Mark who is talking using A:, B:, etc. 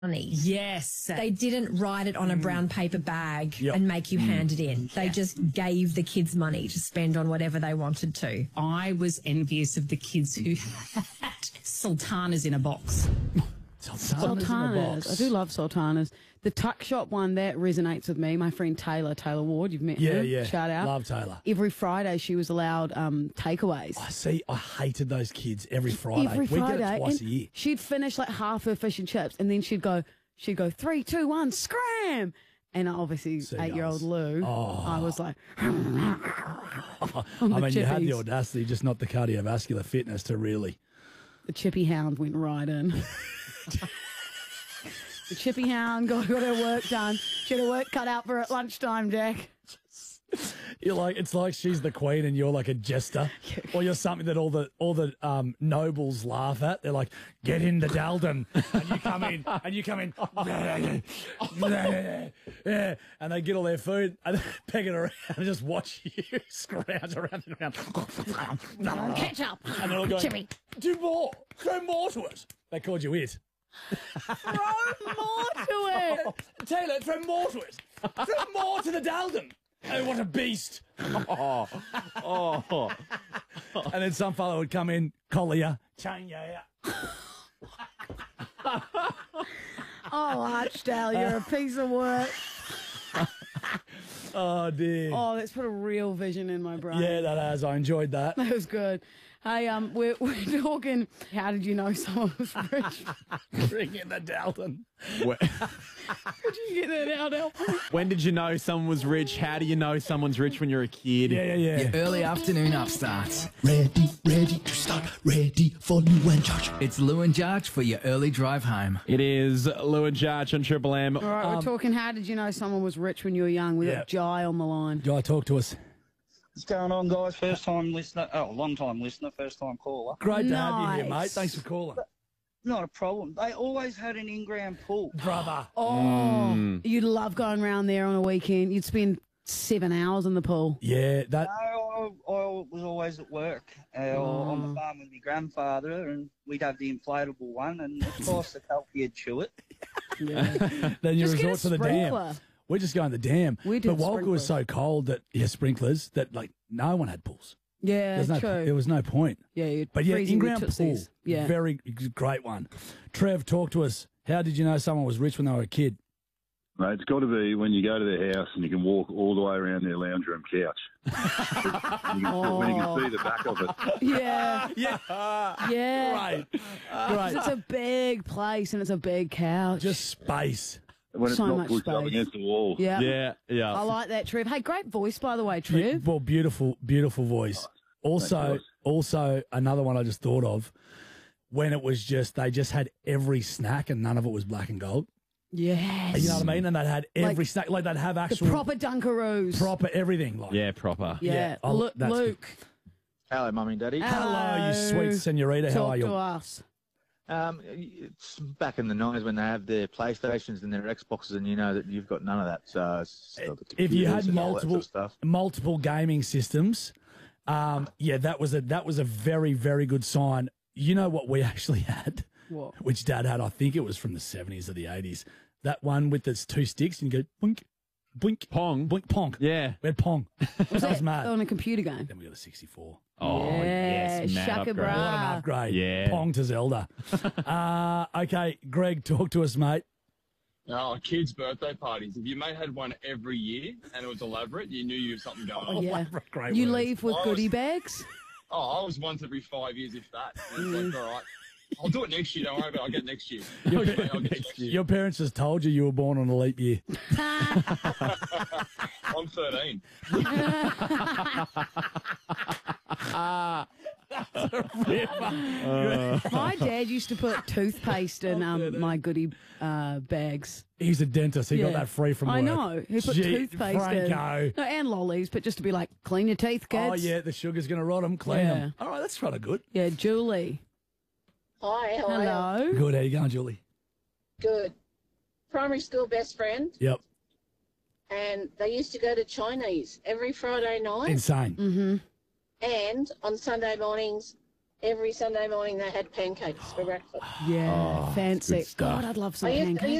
A: money.
B: Yes.
A: They didn't write it on a brown paper bag and make you hand it in. They just gave the kids money to spend on whatever they wanted to.
B: I was envious of the kids who had sultanas in a box.
C: Sultanas. I do love sultanas. The tuck shop one, that resonates with me. My friend Taylor Ward, you've met her.
D: Yeah.
C: Shout out.
D: Love Taylor.
C: Every Friday she was allowed takeaways.
D: I see. I hated those kids every Friday.
C: Every Friday.
D: We get it twice a year.
C: She'd finish like half her fish and chips, and then she'd go 3, 2, 1, scram! And obviously, 8-year-old Lou, I was like,
D: I mean, you had the audacity, just not the cardiovascular fitness to really.
C: The chippy hound went right in. The chippy hound got her work done. She had her work cut out for her at lunchtime, Jack.
D: You're like, it's like she's the queen and you're like a jester, or you're something that all the nobles laugh at. They're like, get in the Dalden, and you come in, yeah, and they get all their food and they peg it around and just watch you scrounge around and around.
C: Catch up.
D: And they're all going,
C: Chippy.
D: do more, throw more to it. They called you it.
C: Throw more to it.
D: Taylor, throw more to it. Throw more to the Dalden. Oh, what a beast. And then some fellow would come in, collar you, chain you out.
C: Oh, Archdale, you're a piece of work.
D: Oh, dear.
C: Oh, that's put a real vision in my brain.
D: Yeah, that has. I enjoyed that.
C: That was good. Hey, we're talking, how did you know someone was rich?
D: Bring in the Dalton.
C: Could you get that out, Al?
E: When did you know someone was rich? How do you know someone's rich when you're a kid?
D: Yeah.
F: Your early afternoon upstarts.
G: Ready to start, ready for Lou and Josh.
F: It's Lou and Jarch for your early drive home.
E: It is Lou and Jarch on Triple M.
C: All right, we're talking, how did you know someone was rich when you were young? We got Jai on the line.
D: Jai, talk to us.
H: What's going on, guys? First time listener. Oh, long time listener, first time caller.
D: Great to have you here, mate. Thanks for calling.
H: Not a problem. They always had an in-ground pool.
D: Brother.
C: Oh, you'd love going around there on a weekend. You'd spend 7 hours in the pool.
D: Yeah, that.
H: No, I was always at work on the farm with my grandfather, and we'd have the inflatable one, and of course the he'd chew it.
C: Yeah.
D: Then you
C: Just get a
D: resort to the
C: sprinkler.
D: dam. We're just going to the dam.
C: We did
D: but Walker was
C: sprinklers.
D: so cold that, sprinklers, that like no one had pools.
C: Yeah,
D: There
C: true.
D: was no point.
C: Yeah, you'd
D: But yeah,
C: freezing
D: in-ground
C: with
D: pool,
C: tootsies. Yeah.
D: very great one. Trev, talk to us. How did you know someone was rich when they were a kid?
I: Mate, it's got to be when you go to their house and you can walk all the way around their lounge room couch. When you can see the back of it.
C: Yeah. Yeah.
D: Great.
C: It's a big place and it's a big couch.
D: Just space.
I: When it's
C: So
I: not
C: much
I: pushed up
C: space.
I: against the wall.
C: Yeah.
E: Yeah.
C: I like that, Trev. Hey, great voice, by the way, Trev.
D: Well, beautiful voice. Also, another one I just thought of, when it was they just had every snack and none of it was black and gold.
C: Yes.
D: You know what I mean? And they'd had every snack, like they'd have
C: The
D: actual
C: proper Dunkaroos.
D: proper everything. Like,
E: Yeah, proper.
C: Yeah.
D: that's
C: Luke.
J: Hello, Mummy and Daddy.
D: Hello, you sweet senorita. How
C: Talk
D: are you?
C: to us.
J: It's back in the 90s when they have their PlayStations and their Xboxes, and you know that you've got none of that. So it's still the
D: If you
J: computers
D: had
J: and all that sort of stuff.
D: multiple gaming systems, that was a very, very good sign. You know what we actually had?
C: What?
D: Which Dad had, I think it was from the 70s or the 80s. That one with the 2 sticks and you go boink, boink,
E: Pong.
D: boink, pong.
E: Yeah.
D: We had pong.
C: Was
D: that was mad.
C: on a computer game?
D: Then we got a 64.
E: Oh,
C: Yeah,
E: yes. Mad
C: shaka
E: upgrade.
C: bra.
D: What an upgrade.
E: Yeah.
D: Pong to Zelda. Okay, Greg, talk to us, mate.
K: Oh, kids' birthday parties. If your mate had one every year and it was elaborate, you knew you had something going on.
C: Yeah.
D: Great
C: You
D: words.
C: leave with goodie bags?
K: Oh, I was once every 5 years, if that. And it's like, all right, I'll do it next year. Don't worry about it. I'll get it next year. I'll get it next year.
D: Your parents just told you were born on a leap year.
K: I'm 13.
C: My dad used to put toothpaste in my goodie bags.
D: He's a dentist. He got that free from work.
C: I know. He put
D: Gee,
C: toothpaste
D: Franco.
C: in. No, and lollies, but just to be like, clean your teeth, kids.
D: Oh, yeah, the sugar's going to rot them. Clean
C: Yeah.
D: them. All right, that's kind of good.
C: Yeah, Julie.
L: Hi, how are you?
C: Hello.
D: Good. How you going, Julie?
L: Good. Primary school best friend,
D: Yep.
L: and they used to go to Chinese every Friday night
D: Insane.
C: Mm-hmm.
L: and on Sunday mornings every Sunday morning they had pancakes for breakfast.
C: Yeah, fancy.
E: good stuff.
C: God, I'd love some
L: I used
C: pancakes.